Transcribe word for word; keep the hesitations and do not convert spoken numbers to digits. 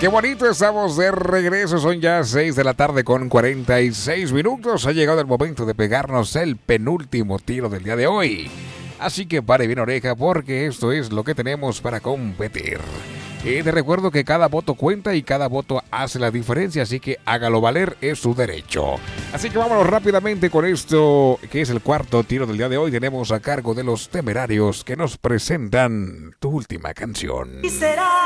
Qué bonito, estamos de regreso, son ya seis de la tarde con cuarenta y seis minutos. Ha llegado el momento de pegarnos el penúltimo tiro del día de hoy. Así que pare bien oreja porque esto es lo que tenemos para competir. Y te recuerdo que cada voto cuenta y cada voto hace la diferencia, así que hágalo valer, es su derecho. Así que vámonos rápidamente con esto, que es el cuarto tiro del día de hoy. Tenemos a cargo de los Temerarios que nos presentan Tu Última Canción.